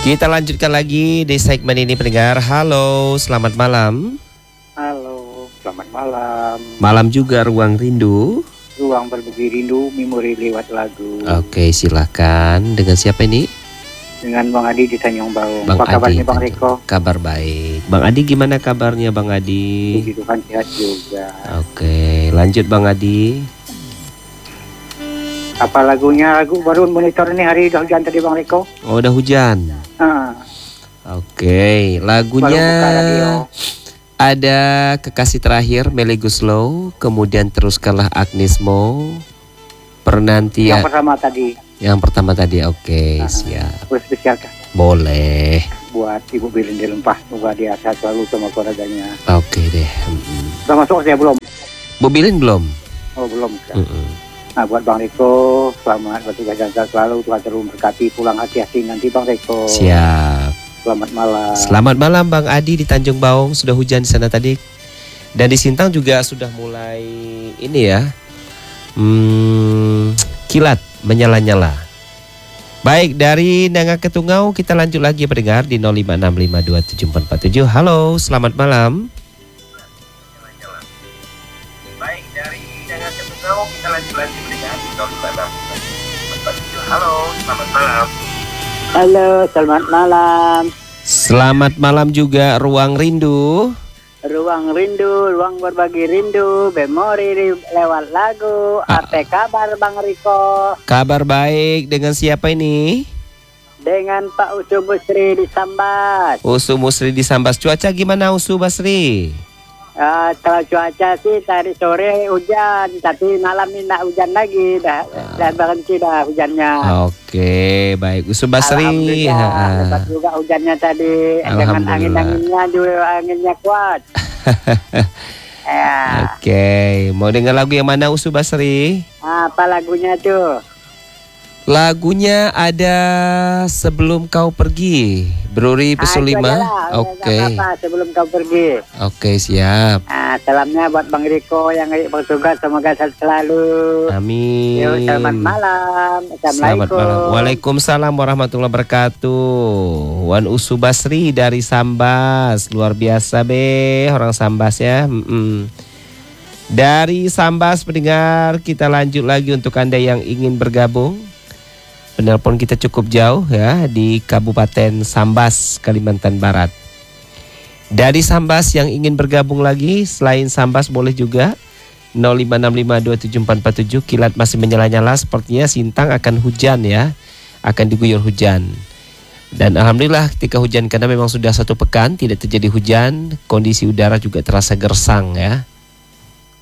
Kita lanjutkan lagi di segmen ini pendengar. Halo, selamat malam. Halo, selamat malam. Malam juga Ruang Rindu. Ruang berbagi rindu, memori lewat lagu. Oke, silakan. Dengan siapa ini? Dengan Bang Adi di Tanjung Baung. Bang Apa kabarnya Adi, Bang Riko? Kabar baik. Bang Adi gimana kabarnya Bang Adi? Puji Tuhan sehat juga. Oke, lanjut Bang Adi. Apa lagunya? Lagu baru monitor ini hari udah hujan tadi Bang Riko. Oh, udah hujan. Oke, lagunya Baru buka radio. ada Kekasih Terakhir Melly Guslow, kemudian Teruskanlah Agnes Mo, Penantian. Yang pertama tadi, oke, siap. Boleh spesial kah? Boleh. Buat Ibu Bilin di Lempah, semoga dia sehat selalu sama keluarganya. Oke deh. Udah masuk saya belum? Mobilin belum? Oh belum. Nah buat Bang Riko, selamat bertugas dan sehat selalu, Tuhan terus berkati, pulang hati-hati nanti Bang Riko. Siap. Selamat malam. Selamat malam Bang Adi di Tanjung Baung. Sudah hujan di sana tadi. Dan di Sintang juga sudah mulai ini ya. Kilat menyala-nyala. Baik, dari Nangga Ketungau kita lanjut lagi pendengar di 0565274447. Halo, selamat malam. Baik, dari Nangga Ketungau kita lanjut lagi pendengar di 0565274447. Halo, selamat malam. Halo, selamat malam. Selamat malam juga Ruang Rindu. Ruang rindu, ruang berbagi rindu, memori lewat lagu. Apa kabar Bang Riko? Kabar baik, dengan siapa ini? Dengan Pak Usu Basri di Sambas. Usu Musri di Sambas. Cuaca gimana Usu Basri? Kalau cuaca sih tadi sore hujan, tapi malam ini tidak hujan lagi, dah berhenti dah hujannya. Oke, baik Usu Basri. Alhamdulillah, lebat juga hujannya tadi, dengan angin-anginnya juga anginnya kuat. Oke, mau dengar lagu yang mana Usu Basri? Apa lagunya tuh? Lagunya ada Sebelum Kau Pergi, Bruri Pesulima. Oke. Sebelum Kau Pergi. Oke, siap. Salamnya buat Bang Riko yang bertugas, semoga sehat selalu. Amin. Yo, selamat malam. Selamat malam. Waalaikumsalam warahmatullahi wabarakatuh. Wan Usu Basri dari Sambas, luar biasa be orang Sambas ya. Dari Sambas pendengar, kita lanjut lagi untuk Anda yang ingin bergabung. Penelpon kita cukup jauh ya, di Kabupaten Sambas, Kalimantan Barat. Dari Sambas yang ingin bergabung lagi, selain Sambas boleh juga 0565274447. Kilat masih menyala-nyala, sepertinya Sintang akan hujan ya, akan diguyur hujan. Dan alhamdulillah ketika hujan, karena memang sudah 1 pekan tidak terjadi hujan, kondisi udara juga terasa gersang ya.